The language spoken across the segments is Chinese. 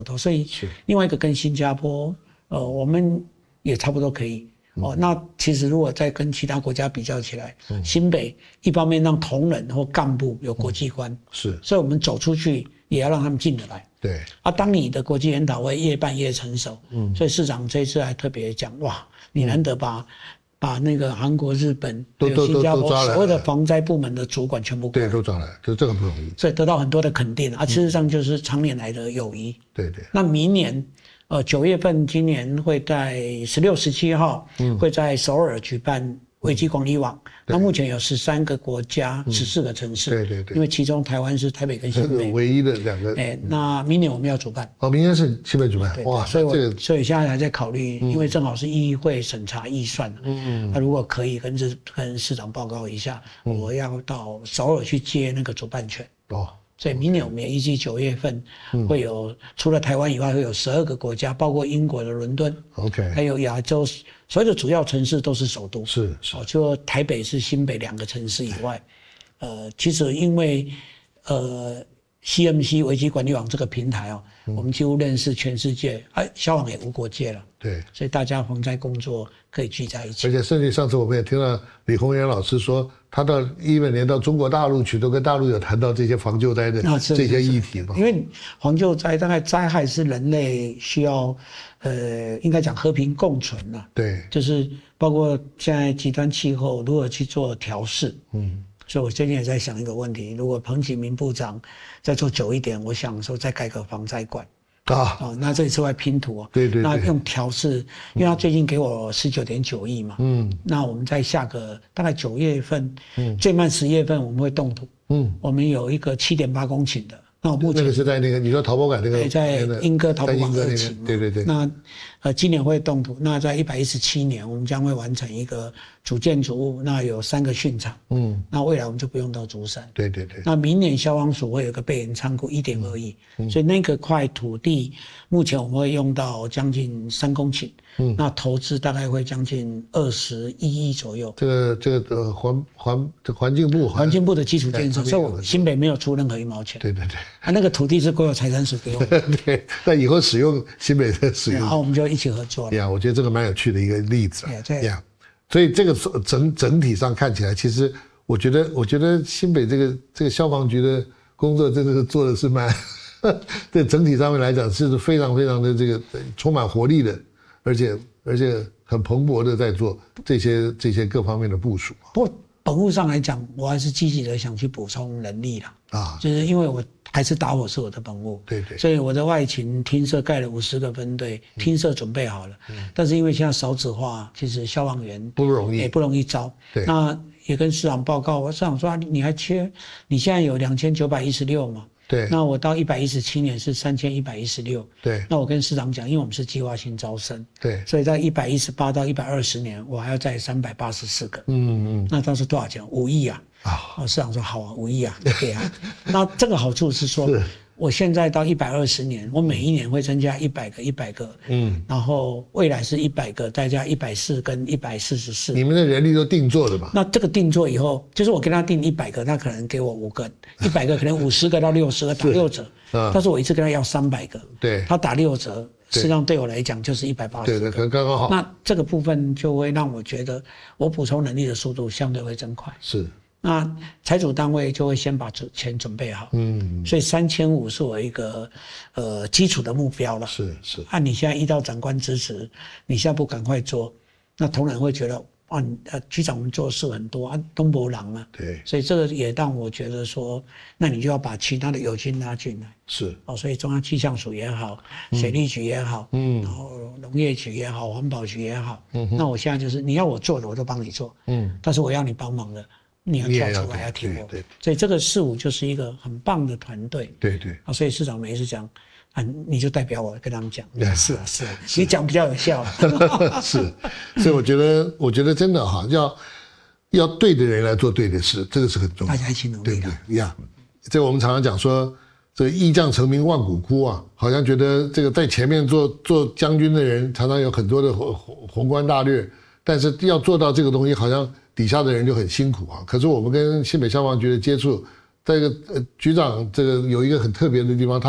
所以另外一个跟新加坡，我们也差不多可以。那其实如果再跟其他国家比较起来，新北一方面让同仁或干部有国际观，所以我们走出去也要让他们进得来。 对当你的国际研讨会越办越成熟，所以市长这一次还特别讲，哇，你难得把那个韩国、日本、新加坡所有的防灾部门的主管全部对都抓来，这个不容易， 所以得到很多的肯定事实上就是常年来的友谊。 对。 那明年9月份，今年会在16、17号会在首尔举办危机管理网。那目前有13个国家，14个城市。 对。 因为其中台湾是台北跟新北唯一的2个。 那明年我们要主办。 明年是新北主办。哇， 所以现在还在考虑，因为正好是议会审查预算。那如果可以跟市长报告一下，我要到首尔去接那个主办权。所以明年我们也预计9月份会有，除了台湾以外，会有12个国家，包括英国的伦敦，还有亚洲所有的主要城市都是首都。是。就台北是新北2个城市以外，其实因为CMC 危机管理网这个平台我们几乎认识全世界，消防也无国界了。对，所以大家防灾工作可以聚在一起。 而且甚至上次我们也听到李宏源老师说，他到2011年到中国大陆去，都跟大陆有谈到这些防救灾的这些议题嘛。 因为防救灾大概灾害是人类需要，应该讲和平共存了。对，就是包括现在极端气候如何去做调试。所以我最近也在想一个问题，如果彭启明部长再做久一点，我想说再改革防灾馆。那这一次会拼图对，那用调试，因为他最近给我19.9亿嘛，那我们在下个大概9月份，最慢10月份我们会动土，我们有一个7.8公顷的，那我目前那个是在那个你说陶博馆那个在莺歌陶博馆2期， 对， 那今年会动土，那在117年我们将会完成一个主建筑物，那有3个训场，那未来我们就不用到竹山，对，那明年消防署会有个备援仓库1.2亿，所以那个块土地目前我们会用到将近3公顷，那投资大概会将近21亿左右。 这个环境部的基础建设，所以我新北没有出任何1毛钱。对，那个土地是国有财产署给我的。 对，那以后使用新北的使用， 然后我们就一起合作了。 我觉得这个蛮有趣的一个例子。所以这个整体上看起来，其实我觉得新北这个消防局的工作真的是做的是蛮，对整体上面来讲是非常非常的这个充满活力的，而且很蓬勃的在做这些各方面的部署。 不过本务上来讲，我还是积极的想去补充人力啦。就是因为我还是打火是我的本务，对，所以我的外勤厅舍盖了50个分队，厅舍准备好了。但是因为现在少子化，其实消防员不容易， 也不容易招。那也跟市长报告，市长说你还缺，你现在有2916嘛？对，那我到117年是3116。对，那我跟市长讲，因为我们是计划性招生，对，所以在118到120年，我还要再384个。那当时多少钱？5亿啊！市长说好啊，5亿啊，对啊。那这个好处是说，我现在到120年，我每一年会增加100个，然后未来是100个，再加140跟144。 你们的人力都定做的嘛？ 那这个定做以后，就是我跟他定100个，他可能给我5个，100个可能50个到60个打6折，但是我一次跟他要300个，对，他打6折，实际上对我来讲就是180个， 对，刚刚好。 那这个部分就会让我觉得我补充能力的速度相对会增快。是。那财主单位就会先把钱准备好，所以3500是我一个基础的目标了。是。按你现在依照长官支持，你现在不赶快做，那同仁会觉得局长我们做事很多东伯郎啊。对，所以这个也让我觉得说，那你就要把其他的友军拉进来。是。所以中央气象署也好，水利局也好，然后农业局也好，环保局也好，那我现在就是你要我做的我都帮你做，但是我要你帮忙的。你要跳出来，要听我。所以这个4-5就是一个很棒的团队。对。所以市长每一次讲，你就代表我跟他们讲。是啊，你讲比较有效。 是，所以我觉得真的要对的人来做对的事，这个是很重要。 大家一起努力的。 对。这个我们常常讲说，这个义将成名万骨枯啊，好像觉得这个在前面做将军的人常常有很多的宏观大略，但是要做到这个东西，好像底下的人就很辛苦啊。可是我们跟新北消防局的接触，这个局长这个有一个很特别的地方，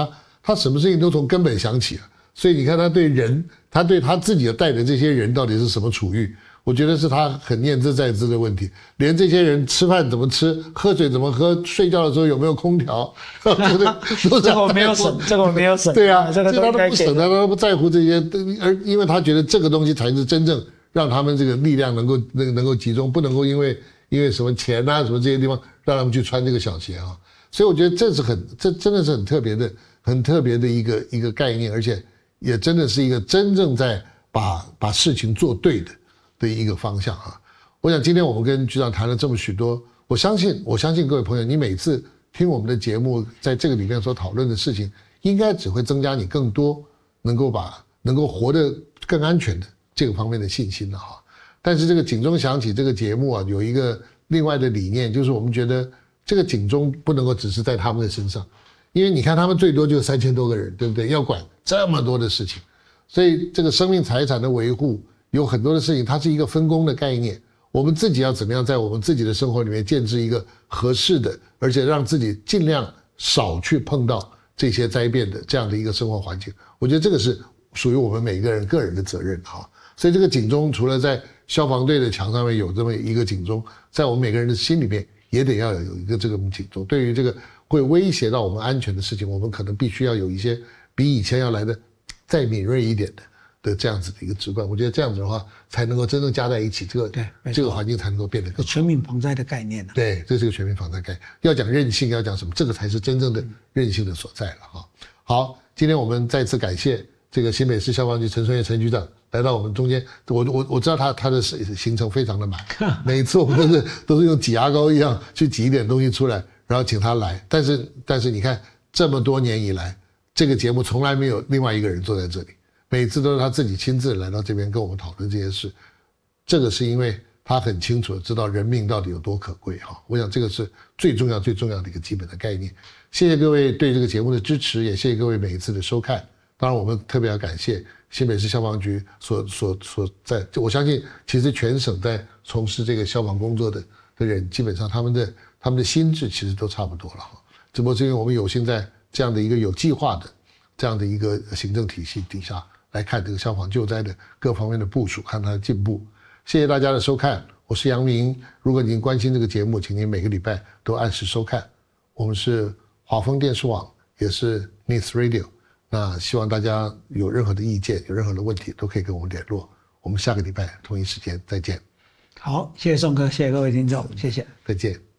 他什么事情都从根本想起啊。所以你看他对人，他对他自己带的这些人到底是什么处遇，我觉得是他很念兹在兹的问题。连这些人吃饭怎么吃，喝水怎么喝，睡觉的时候有没有空调，这个我没有省，这个我没有省。 对啊，这个他都不省，他都不在乎这些，而因为他觉得这个东西才是真正让他们这个力量能够集中，不能够因为什么钱啊什么这些地方让他们去穿这个小鞋啊。所以我觉得这真的是很特别的一个概念，而且也真的是一个真正在把事情做对的一个方向啊。我想今天我们跟局长谈了这么许多，我相信各位朋友，你每次听我们的节目，在这个里面所讨论的事情，应该只会增加你更多能够活得更安全的这个方面的信心了哈。但是这个警钟响起这个节目啊，有一个另外的理念，就是我们觉得这个警钟不能够只是在他们的身上，因为你看他们最多就3000多个人，对不对？要管这么多的事情，所以这个生命财产的维护有很多的事情，它是一个分工的概念。我们自己要怎么样在我们自己的生活里面建置一个合适的，而且让自己尽量少去碰到这些灾变的这样的一个生活环境，我觉得这个是属于我们每一个人个人的责任哈。所以这个警钟除了在消防队的墙上面有这么一个警钟，在我们每个人的心里面也得要有一个这个警钟。对于这个会威胁到我们安全的事情，我们可能必须要有一些比以前要来的再敏锐一点的这样子的一个直观。我觉得这样子的话才能够真正加在一起，这个环境才能够变得更好。 全民防灾的概念呢？ 对，这是个全民防灾概念。要讲韧性，要讲什么，这个才是真正的韧性的所在了哈。好，今天我们再次感谢这个新北市消防局陈春燕陈局长来到我们中间。我知道他的行程非常的满，每一次我们都是用挤牙膏一样去挤一点东西出来，然后请他来。但是你看这么多年以来，这个节目从来没有另外一个人坐在这里。每次都是他自己亲自来到这边跟我们讨论这些事，这个是因为他很清楚的知道人命到底有多可贵哈。我想这个是最重要的一个基本的概念。谢谢各位对这个节目的支持，也谢谢各位每一次的收看。当然我们特别要感谢新北市消防局所在，我相信其实全省在从事这个消防工作的人，基本上他们的心智其实都差不多了哈。只不过是因为我们有幸在这样的一个有计划的这样的一个行政体系底下来看这个消防救灾的各方面的部署，看它的进步。谢谢大家的收看，我是杨明。如果您关心这个节目，请您每个礼拜都按时收看。我们是华丰电视网，也是 News Radio。那希望大家有任何的意见，有任何的问题，都可以跟我们联络。我们下个礼拜同一时间再见。 好，谢谢宋哥，谢谢各位听众，谢谢， 再见。